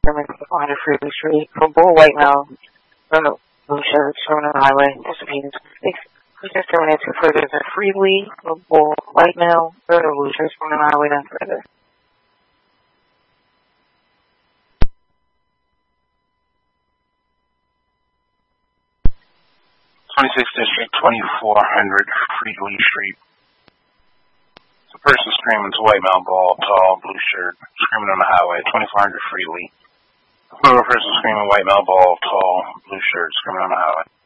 Screaming 400 Freeway Street. For bull white male, blue shirt, screaming on the highway. Disappears. Please terminate to further the freely. For bull white male, blue shirt, screaming on the highway. Then further. 26th District, 2400 Freely Street. The person screaming is a white male, bald, tall, blue shirt, screaming on the highway, 2400 Freely. Another person screaming, white male, bald, tall, blue shirt, screaming on the highway.